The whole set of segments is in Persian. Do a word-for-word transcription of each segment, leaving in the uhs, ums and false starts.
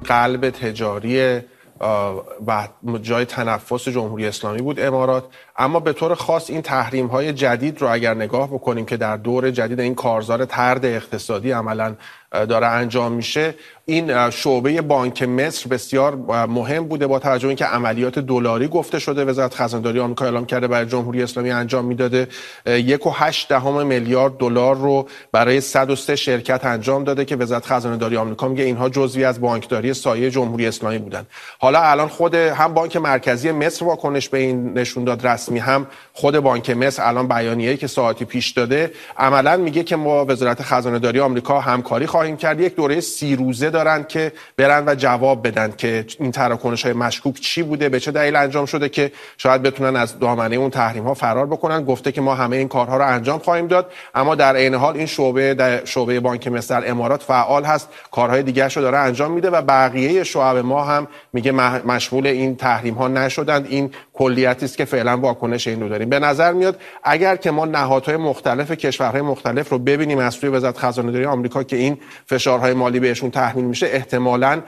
قلب تجاری و جای تنفس جمهوری اسلامی بود امارات. اما به طور خاص این تحریم های جدید رو اگر نگاه بکنیم که در دور جدید این کارزار طرد اقتصادی عملاً داره انجام میشه، این شعبه بانک مصر بسیار مهم بوده با توجه به اینکه عملیات دلاری گفته شده وزارت خزانه‌داری آمریکا اعلام کرده برای جمهوری اسلامی انجام میداده. یک و هشت دهم میلیارد دلار رو برای صد و سه شرکت انجام داده که وزارت خزانه‌داری آمریکا میگه اینها جزوی از بانکداری سایه جمهوری اسلامی بودن. حالا الان خود هم بانک مرکزی مصر واکنش به این نشون داد رسمی، هم خود بانک مصر الان بیانیه‌ای که ساعتی پیش داده عملاً میگه که ما وزارت خزانه‌داری آمریکا همکاری خواهیم کرد. یک دوره سی روزه دارن که برن و جواب بدن که این تراکنش‌های مشکوک چی بوده، به چه دلیل انجام شده که شاید بتونن از دامنه اون تحریم‌ها فرار بکنن. گفته که ما همه این کارها رو انجام خواهیم داد، اما در عین حال این شعبه در شعبه بانک مصر در امارات فعال هست، کارهای دیگه‌شو داره انجام میده و بقیه شعب ما هم میگه مشمول این تحریم‌ها نشدند. این کلیتی است که فعلا واکنش این رو داریم. به نظر میاد اگر که ما نهادهای مختلف کشورهای مختلف رو ببینیم از سوی وزارت خزانه‌داری آمریکا که این فشارهای مالی بهشون تحمیل میشه، احتمالاً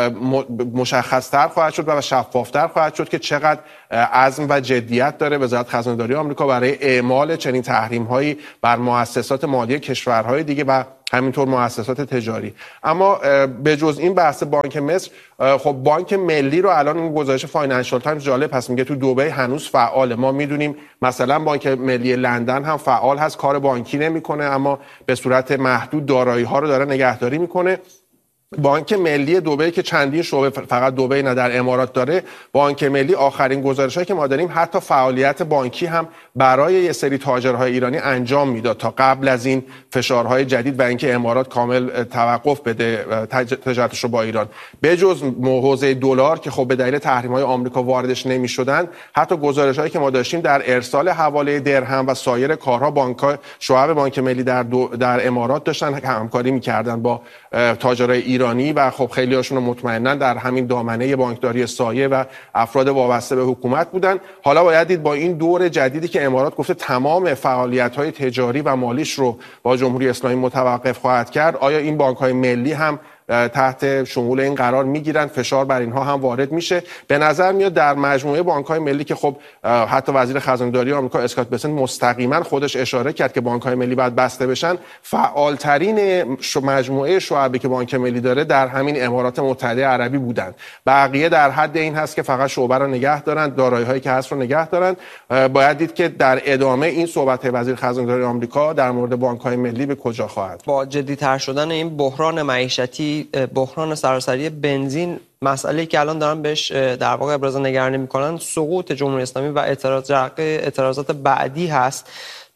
مشخص‌تر خواهد شد و شفاف‌تر خواهد شد که چقدر عزم و جدیت داره وزارت خزانه‌داری آمریکا برای اعمال چنین تحریم‌هایی بر مؤسسات مالی کشورهای دیگه و همینطور مؤسسات تجاری. اما به جز این بحث بانک مصر، خب بانک ملی رو الان این گزارش فاینانشال تایمز جالب هست، میگه تو دبی هنوز فعاله. ما میدونیم مثلا بانک ملی لندن هم فعال هست، کار بانکی نمیکنه اما به صورت محدود دارایی ها رو داره نگهداری میکنه. بانک ملی دبی که چندین شعبه فقط دبی نه در امارات داره، بانک ملی آخرین گزارشایی که ما داریم حتی فعالیت بانکی هم برای یه سری تاجرهای ایرانی انجام میداد تا قبل از این فشارهای جدید و اینکه امارات کامل توقف بده تجارتش رو با ایران. به جز حوزه دلار که خب به دلیل تحریم‌های آمریکا واردش نمی‌شدن، حتی گزارش‌هایی که ما داشتیم در ارسال حواله درهم و سایر کارها بانک‌ها شعب بانک ملی در در امارات داشتن همکاری می‌کردن با تاجرای ایرانی و خب خیلی هاشون مطمئناً در همین دامنه بانکداری سایه و افراد وابسته به حکومت بودن. حالا باید دید با این دور جدیدی که امارات گفته تمام فعالیت‌های تجاری و مالیش رو با جمهوری اسلامی متوقف خواهد کرد، آیا این بانک‌های ملی هم تحت شمول این قرار میگیرن؟ فشار بر اینها هم وارد میشه. به نظر میاد در مجموعه بانک‌های ملی که خب حتی وزیر خزانه‌داری آمریکا اسکات بسنت مستقیما خودش اشاره کرد که بانک‌های ملی باید بسته بشن، فعالترین مجموعه شعبی که بانک ملی داره در همین امارات متحده عربی بودن. بقیه در حد این هست که فقط شعبه رو نگه دارن، دارایی‌هایی که هست رو نگه دارن. باید دید که در ادامه این صحبت وزیر خزانه‌داری آمریکا در مورد بانک‌های ملی به کجا خواهد. با جدی‌تر شدن این بحران معیشتی، بحران سراسری بنزین، مسئله‌ای که الان دارن بهش در واقع ابراز نگرانی میکنن سقوط جمهوری اسلامی و اعتراض اعتراضات بعدی هست.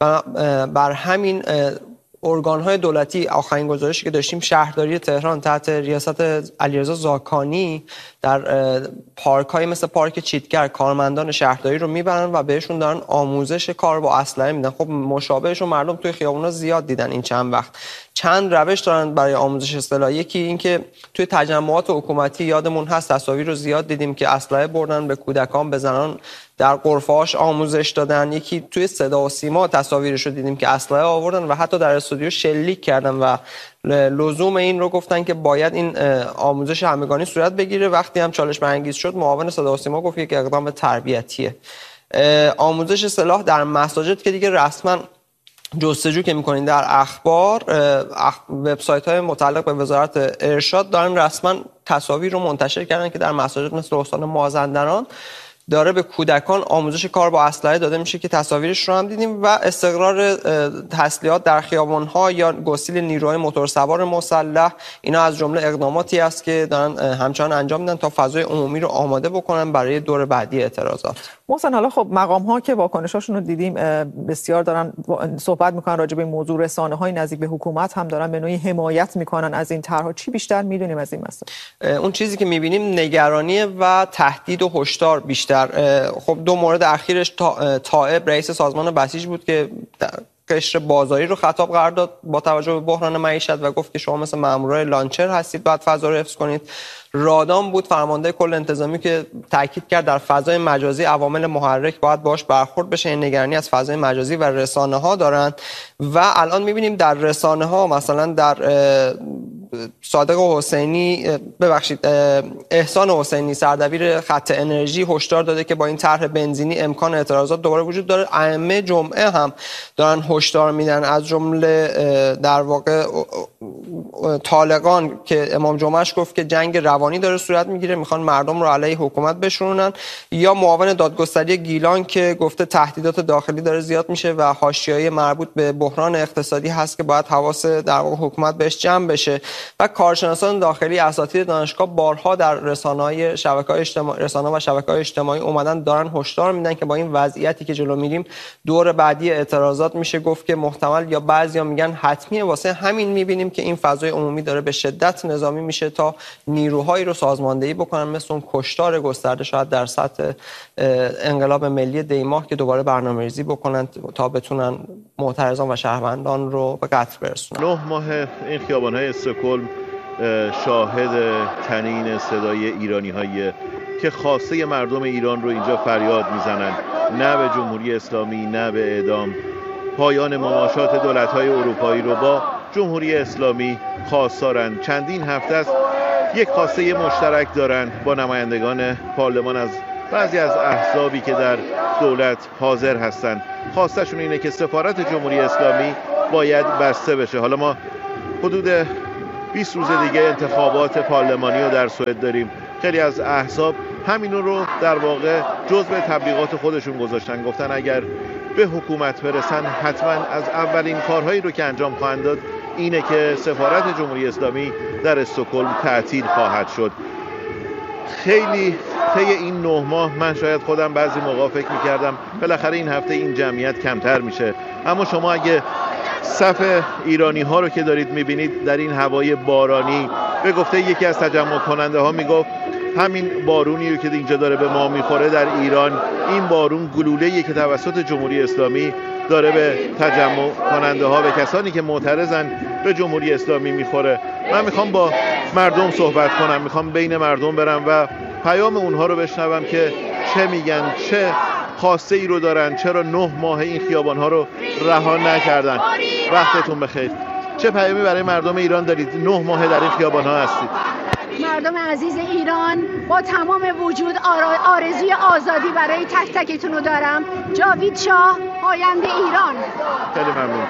بر همین ارگان‌های دولتی، آخرین گزارشی که داشتیم شهرداری تهران تحت ریاست علیرضا زاکانی در پارک‌های مثل پارک چیتگر کارمندان شهرداری رو میبرن و بهشون دارن آموزش کار با اسلحه میدن. خب مشابهش رو مردم توی خیابونا زیاد دیدن این چند وقت. چند روش دارن برای آموزش اصطلاح. یکی این که توی تجمعات حکومتی یادمون هست تصاویر رو زیاد دیدیم که اسلحه بردن به کودکان، به زنان در غرفه‌هاش آموزش دادن. یکی توی صدا و سیما تصاویرش رو دیدیم که اسلحه آوردن و حتی در استودیو شلیک کردن و لزوم این رو گفتن که باید این آموزش همگانی صورت بگیره. وقتی هم چالش برانگیز شد معاون صدا و سیما گفت یک اقدام تربیتیه. آموزش سلاح در مساجد که دیگه رسما جستجو که میکنین در اخبار، اخ... وبسایت‌های متعلق به وزارت ارشاد دارن رسما تصاویر رو منتشر کردن که در مساجد مثل استان مازندران داره به کودکان آموزش کار با اسلحه داده میشه که تصاویرش رو هم دیدیم. و استقرار تسلیحات در خیابان‌ها یا گسیل نیروهای موتورسوار مسلح، اینا از جمله اقداماتی است که دارن همچنان انجام میدن تا فضای عمومی رو آماده بکنن برای دور بعدی اعتراضات. محسن، حالا خب مقام‌ها که واکنشاشون رو دیدیم بسیار دارن صحبت میکنن راجع به این موضوع، رسانه‌های نزدیک به حکومت هم دارن به نوعی حمایت میکنن از این طرح‌ها. چی بیشتر میدونیم از این مسئله؟ اون چیزی که میبینیم نگرانی و تهدید و هشدار بیشتر. خب دو مورد اخیرش طائب رئیس سازمان بسیج بود که قشر بازاری رو خطاب قرار داد با توجه به بحران معیشت و گفت که شما مثل مامورای لانچر هستید، باید فضا رو حفظ کنید. رادام بود فرمانده کل انتظامی که تاکید کرد در فضای مجازی عوامل محرک باید باش برخورد بشه. این نگرانی از فضای مجازی و رسانه ها دارن و الان میبینیم در رسانه ها مثلا در صادق حسینی ببخشید احسان حسینی سردبیر خط انرژی هشدار داده که با این طرح بنزینی امکان اعتراضات دوباره وجود داره. ائمه جمعه هم دارن هشدار میدن، از جمله در واقع طالقان که امام جمعهش گفت که جنگ روانی داره صورت میگیره، میخوان مردم رو علیه حکومت بشورونن، یا معاون دادگستری گیلان که گفته تهدیدات داخلی داره زیاد میشه و حاشیه‌ای مربوط به بحران اقتصادی هست که باید حواس در واقع حکومت بهش جمع بشه. و کارشناسان داخلی اساتید دانشگاه بارها در رسانه‌های شبکه‌های اجتماعی رسانه‌ها و شبکه‌های اجتماعی اومدن دارن هشدار میدن که با این وضعیتی که جلو میریم دور بعدی اعتراضات میشه گفت که محتمل یا بعضیا میگن حتمیه. واسه همین میبینیم که این فضای عمومی داره به شدت نظامی میشه تا نیروهایی رو سازماندهی بکنن، مثل اون کشتار گسترده شاید در سطح انقلاب ملی دیماه که دوباره برنامه‌ریزی بکنن تا بتونن معترضان و شهروندان رو به قتل برسونن. نه ماه این خیابان‌های استکهلم شاهد تنین صدای ایرانی‌هایی که خواسته مردم ایران رو اینجا فریاد میزنن، نه به جمهوری اسلامی نه به اعدام. پایان مماشات دولت‌های اروپایی رو با جمهوری اسلامی خواستارن. چندین هفته است یک خواسته مشترک دارن با نمایندگان پارلمان از بعضی از احزابی که در دولت حاضر هستن. خواستشون اینه که سفارت جمهوری اسلامی باید بسته بشه. حالا ما حدود بیست روز دیگه انتخابات پارلمانی رو در سوئد داریم. خیلی از احزاب همینو رو در واقع جزء تبلیغات خودشون گذاشتن، گفتن اگر به حکومت برسن حتما از اولین کارهایی رو که انجام خواهند داد اینه که سفارت جمهوری اسلامی در استکهلم تعطیل خواهد شد. خیلی طی این نه ماه من شاید خودم بعضی موقع فکر می‌کردم بالاخره این هفته این جمعیت کمتر میشه، اما شما اگه صف ایرانی ها رو که دارید میبینید در این هوای بارانی، به گفته یکی از تجمع کننده ها میگفت همین بارونی رو که اینجا داره به ما میخوره در ایران، این بارون گلوله‌ای که توسط جمهوری اسلامی داره به تجمع کننده ها، به کسانی که معترضن به جمهوری اسلامی میخوره. من میخوام با مردم صحبت کنم، میخوام بین مردم برم و پیام اونها رو بشنوم که چه میگن، چه خواسته ای رو دارن، چرا نه ماه این خیابان ها رو رها نکردن. وقتتون بخیر. چه پیامی برای مردم ایران دارید؟ نه ماه در این خیابان ها هستید. مردم عزیز ایران، با تمام وجود آرزوی آزادی برای تک تکتون رو دارم. جاوید شاه، آینده ایران. خیلی ممنون.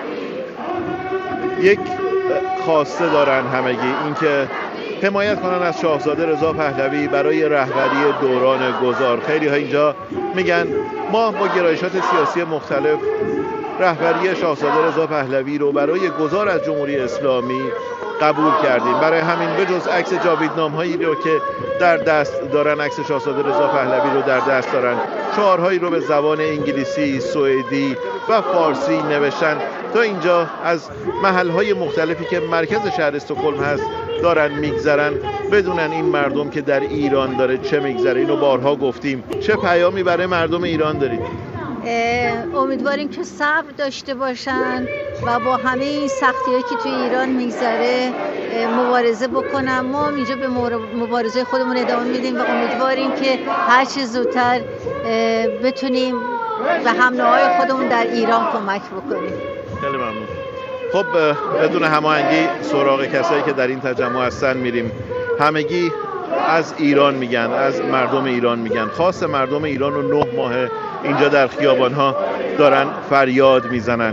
یک خواسته دارن همگی، اینکه حمایت کنن از شاهزاده رضا پهلوی برای رهبری دوران گذار. خیلی ها اینجا میگن ما با گرایشات سیاسی مختلف رهبری شاهزاده رضا پهلوی رو برای گذار از جمهوری اسلامی قبول کردیم. برای همین به جز عکس جاویدنامه‌هایی رو که در دست دارن، عکس شاهزاده رضا پهلوی رو در دست دارن، شعارهایی رو به زبان انگلیسی، سوئدی و فارسی نوشتن. تا اینجا از محل‌های مختلفی که مرکز شهر استکهلم هست دارن میگذرن، بدونن این مردم که در ایران داره چه میگذره. اینو بارها گفتیم. چه پیامی برای مردم ایران دارید؟ امیدواریم که صبر داشته باشن و با همه این سختی‌هایی که توی ایران میگذره مبارزه بکنن. ما اینجا به مبارزه خودمون ادامه میدیم و امیدواریم که هر چه زودتر بتونیم به هم نوعای خودمون در ایران کمک بکنیم. خیلی ممنون. خب بدون هماهنگی سراغ کسایی که در این تجمع هستن میریم. همگی از ایران میگن، از مردم ایران میگن. خاص مردم ایران رو نه ماه اینجا در خیابان‌ها دارن فریاد میزنن.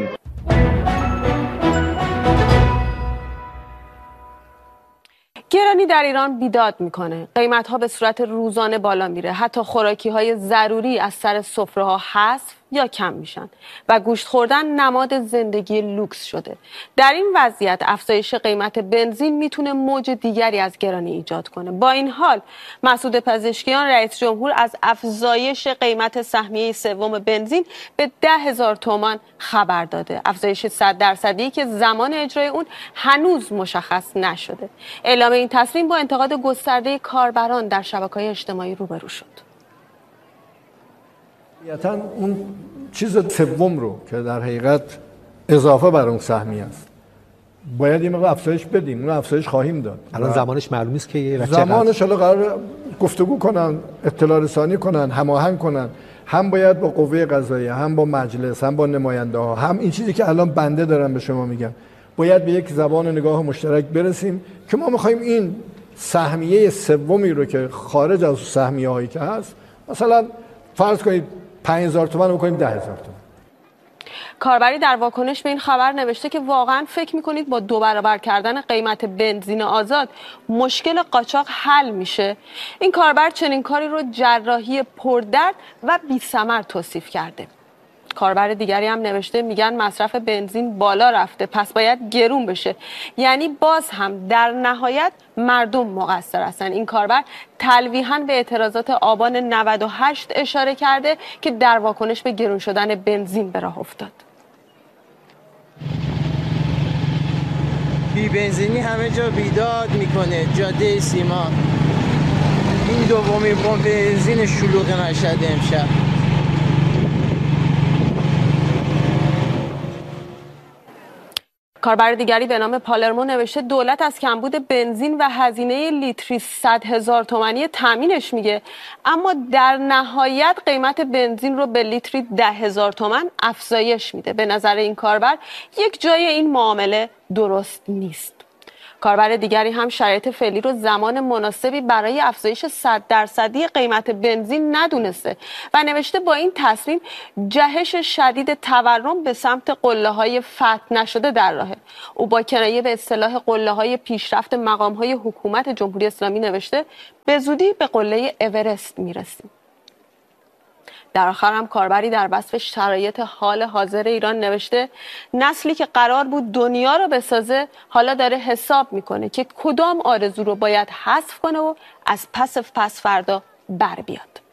گرانی در ایران بیداد میکنه. قیمت‌ها به صورت روزانه بالا میره. حتی خوراکی‌های ضروری از سر سفره‌ها حذف یا کم میشن و گوشت خوردن نماد زندگی لوکس شده. در این وضعیت افزایش قیمت بنزین میتونه موج دیگری از گرانی ایجاد کنه. با این حال مسعود پزشکیان رئیس جمهور از افزایش قیمت سهمیه سوم بنزین به ده هزار تومان خبر داده. افزایش صد درصدی که زمان اجرای اون هنوز مشخص نشده. اعلام این تصمیم با انتقاد گسترده کاربران در شبکه‌های اجتماعی روبرو شد. طبیعتاً اون چیز سوم رو که در حقیقت اضافه بر اون سهمیه است باید یه مقدار افزایش بدیم. اون افزایش خواهیم داد. الان زمانش معلوم نیست که یه زمانش حالا قرار گفتگو کنن، اطلاع رسانی کنن، هماهنگ کنن. هم باید با قوه قضاییه، هم با مجلس، هم با نماینده ها، هم این چیزی که الان بنده دارم به شما میگم، باید به یک زبان نگاه مشترک برسیم که ما میخوایم این سهمیه سومی رو که خارج از سهمیه هایی که هست، مثلا فرض کنید پنج هزار تومان رو بکنیم ده هزار تومان. کاربری در واکنش به این خبر نوشته که واقعا فکر میکنید با دو برابر کردن قیمت بنزین آزاد مشکل قاچاق حل میشه؟ این کاربر چنین کاری رو جراحی پردرد و بی‌ثمر توصیف کرده. کاربر دیگری هم نوشته میگن مصرف بنزین بالا رفته پس باید گرون بشه، یعنی باز هم در نهایت مردم مقصر هستن. این کاربر تلویحاً به اعتراضات آبان نود و هشت اشاره کرده که در واکنش به گرون شدن بنزین به راه افتاد. بی بنزینی همه جا بیداد میکنه. جاده سیما این دومین پمپ بنزین شلوغ مشهد امشب. کاربر دیگری به نام پالرمو نوشته دولت از کمبود بنزین و هزینه لیتری صد هزار تومانی تامینش میگه، اما در نهایت قیمت بنزین رو به لیتری ده هزار تومان افزایش میده. به نظر این کاربر یک جای این معامله درست نیست. کاربر دیگری هم شرایط فعلی رو زمان مناسبی برای افزایش صد درصدی قیمت بنزین ندونسته و نوشته با این تصمیم جهش شدید تورم به سمت قله‌های فتح نشده در راهه. او با کنایه به اصطلاح قله‌های پیشرفت مقام‌های حکومت جمهوری اسلامی نوشته به زودی به قله اورست میرسیم. در آخر هم کاربری در وصف شرایط حال حاضر ایران نوشته نسلی که قرار بود دنیا رو بسازه حالا داره حساب میکنه که کدام آرزو رو باید حذف کنه و از پس پس فردا بر بیاد.